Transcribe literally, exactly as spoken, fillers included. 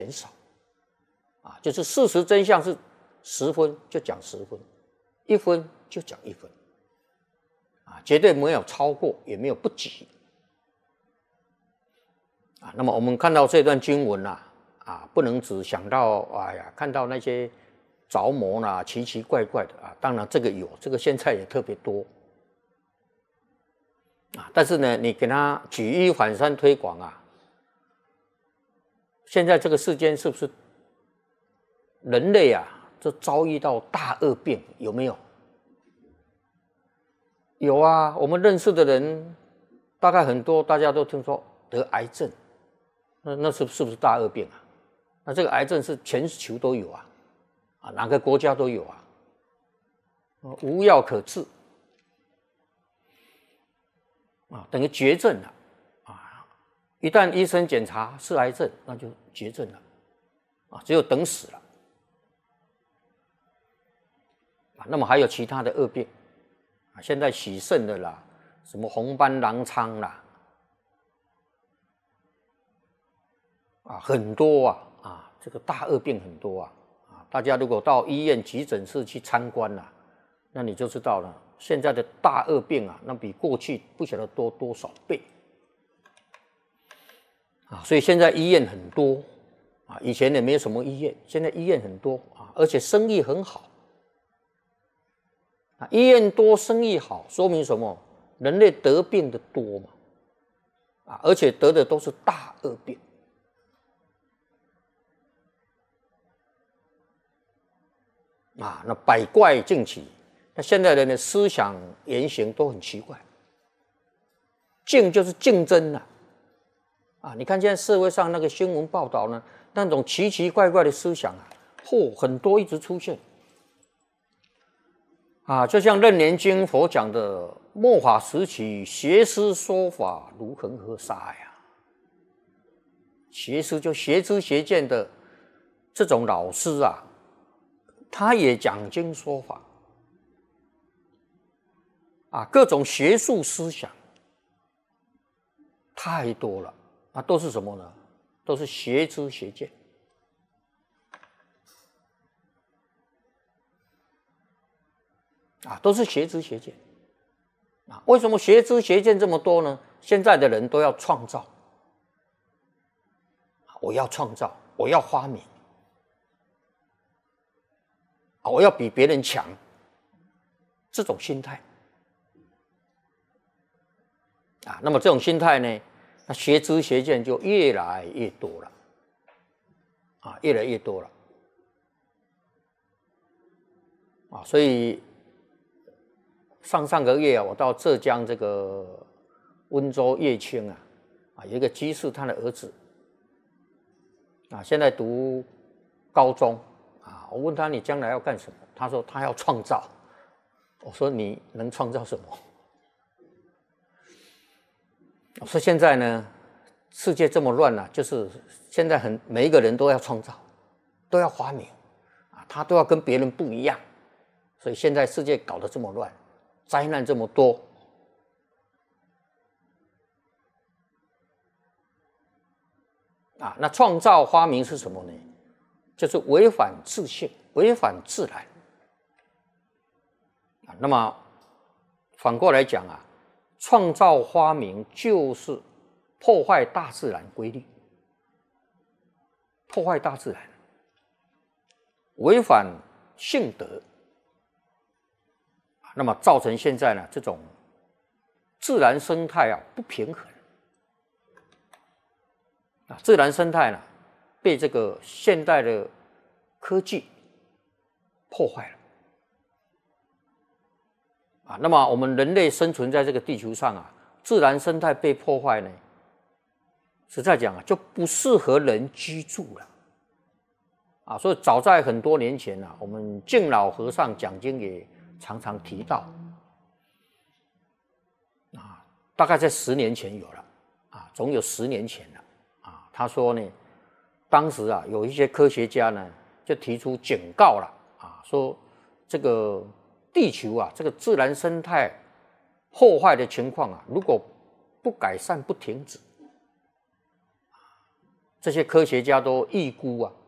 少啊，就是事实真相是十分就讲十分，一分就讲一分啊，绝对没有超过，也没有不及啊。那么我们看到这段经文啊，啊，不能只想到哎呀，看到那些着魔啦、奇奇怪怪的啊，当然这个有，这个现在也特别多啊。但是呢，你给他举一反三推广啊，现在这个世间是不是人类啊，就遭遇到大恶病？有没有？有啊，我们认识的人大概很多，大家都听说得癌症，那那是是不是大恶病啊？那这个癌症是全球都有啊，啊，哪个国家都有啊，无药可治啊，等于绝症了啊！一旦医生检查是癌症，那就绝症了啊，只有等死了啊。那么还有其他的恶病啊，现在洗肾的啦，什么红斑狼疮啦，啊，很多啊啊，这个大恶病很多啊啊！大家如果到医院急诊室去参观啦，那你就知道了，现在的大恶病啊，那比过去不晓得多多少倍啊！所以现在医院很多啊，以前也没有什么医院，现在医院很多啊，而且生意很好啊。医院多，生意好，说明什么？人类得病的多嘛啊，而且得的都是大恶病啊，那百怪尽起。那现在人的思想言行都很奇怪，竞就是竞争啊，啊！你看现在社会上那个新闻报道呢，那种奇奇怪怪的思想啊，嚯、哦，很多一直出现啊，就像《楞严经》佛讲的“末法时期，邪师说法如恒河沙”呀，邪师就邪知邪见的这种老师啊，他也讲经说法。啊，各种学术思想太多了，啊，都是什么呢？都是邪知邪见啊，都是邪知邪见啊。为什么邪知邪见这么多呢？现在的人都要创造，我要创造，我要发明，啊，我要比别人强，这种心态。啊，那么这种心态呢，那邪知邪见就越来越多了，啊，越来越多了，啊，所以上上个月啊，我到浙江这个温州乐清啊，啊，有一个居士他的儿子，啊，现在读高中，啊，我问他你将来要干什么？他说他要创造。我说你能创造什么？我说现在呢，世界这么乱啊，就是现在很每一个人都要创造，都要发明啊，他都要跟别人不一样，所以现在世界搞得这么乱，灾难这么多啊。那创造发明是什么呢？就是违反自性，违反自然啊。那么反过来讲啊，创造发明就是破坏大自然规律，破坏大自然，违反性德，那么造成现在呢这种自然生态啊不平衡啊，自然生态呢被这个现代的科技破坏了。啊，那么我们人类生存在这个地球上啊，自然生态被破坏呢，实在讲啊，就不适合人居住了。啊，所以早在很多年前啊，我们敬老和尚讲经也常常提到，啊，大概在十年前有了，啊，总有十年前了，啊，他说呢，当时啊，有一些科学家呢就提出警告了，啊，说这个地球啊，这个自然生态破坏的情况啊，如果不改善、不停止， 这些科学家都预估啊，